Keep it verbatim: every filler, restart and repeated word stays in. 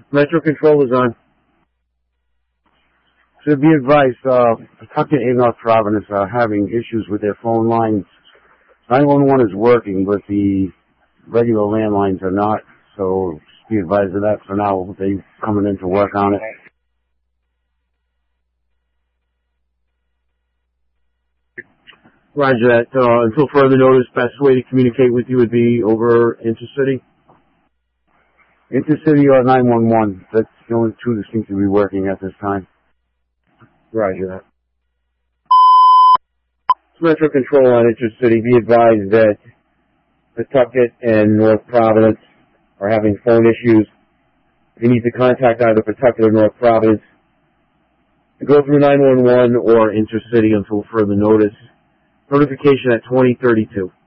Metro Control is on. So be advised, uh, Pawtucket and North Providence are having issues with their phone lines. nine one one is working, but the regular landlines are not, so just be advised of that for now. They're coming in to work on it. Roger that. Uh, until further notice, best way to communicate with you would be over Intercity. Intercity or nine one one. That's the only two that seem to be working at this time. Roger that. Metro Control on Intercity. Be advised that Pawtucket and North Providence are having phone issues. You need to contact either Pawtucket or North Providence. Go through nine one one or Intercity until further notice. Notification at twenty thirty-two.